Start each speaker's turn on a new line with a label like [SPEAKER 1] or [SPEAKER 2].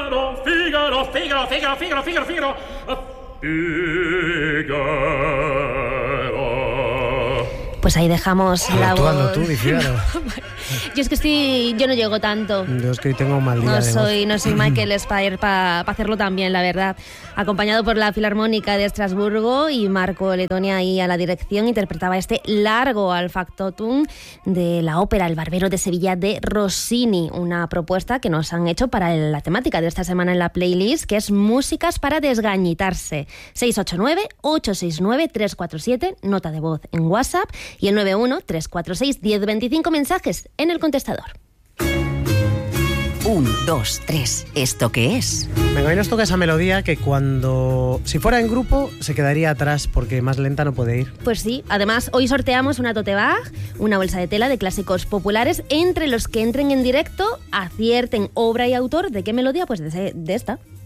[SPEAKER 1] Figaro, Figaro, Figaro, Figaro, Figaro, Figaro, Figaro.
[SPEAKER 2] Pues ahí dejamos la voz.
[SPEAKER 3] Tú, Figaro.
[SPEAKER 2] Yo no llego tanto.
[SPEAKER 3] Yo es que tengo un mal día
[SPEAKER 2] No soy Michael Spire para hacerlo tan bien, la verdad. Acompañado por la Filarmónica de Estrasburgo y Marco Lettonia ahí a la dirección, interpretaba este largo al factotum de la ópera El Barbero de Sevilla de Rossini, una propuesta que nos han hecho para la temática de esta semana en la playlist, que es músicas para desgañitarse. 689-869-347, nota de voz en WhatsApp, y el 91-346-1025 mensajes en el contestador.
[SPEAKER 4] 1, 2, 3. ¿Esto qué es?
[SPEAKER 3] Venga, hoy nos toca esa melodía que si fuera en grupo se quedaría atrás porque más lenta no puede ir.
[SPEAKER 2] Pues sí, además hoy sorteamos una tote bag, una bolsa de tela de clásicos populares, entre los que entren en directo acierten obra y autor de qué melodía, pues de esta.